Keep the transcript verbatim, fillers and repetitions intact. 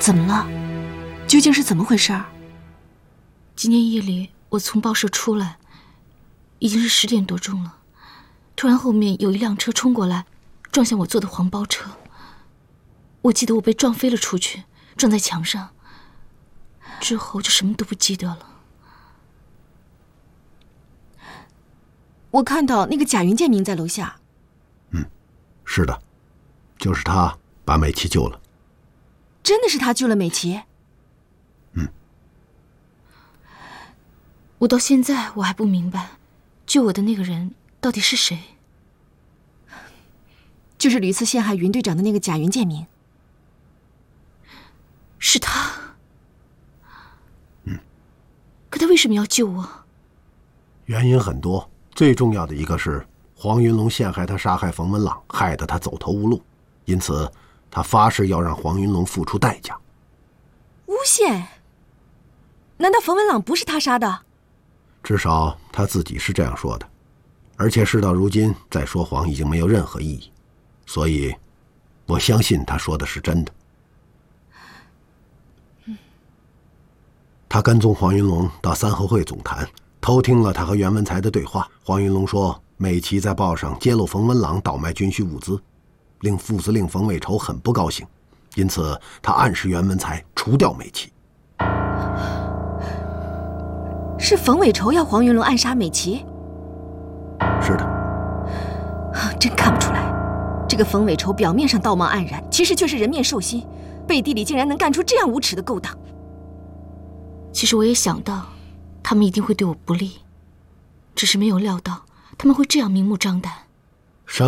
怎么了？究竟是怎么回事？ 今天夜里我从报社出来，已经是十点多钟了，突然后面有一辆车冲过来，撞向我坐的黄包车。我记得我被撞飞了出去，撞在墙上，之后就什么都不记得了。 我看到那个贾云建明在楼下。 嗯，是的，就是他把美琪救了。 真的是他救了美琪？ 嗯。 我到现在我还不明白，救我的那个人到底是谁？ 就是屡次陷害云队长的那个贾云建明。 是他。 嗯。 可他为什么要救我？ 原因很多，最重要的一个是黄云龙陷害他杀害冯文朗，害得他走投无路，因此他发誓要让黄云龙付出代价。 诬陷？难道冯文朗不是他杀的？ 至少他自己是这样说的，而且事到如今再说谎已经没有任何意义，所以我相信他说的是真的。他跟踪黄云龙到三合会总坛，偷听了他和袁文才的对话。黄云龙说美琪在报上揭露冯文朗倒卖军需物资，令副司令冯伟筹很不高兴，因此他暗示袁文才除掉美琪。 是冯伟筹要黄云龙暗杀美琪？ 是的。 真看不出来，这个冯伟筹表面上道貌岸然，其实却是人面兽心，背地里竟然能干出这样无耻的勾当。 其实我也想到他们一定会对我不利，只是没有料到他们会这样明目张胆。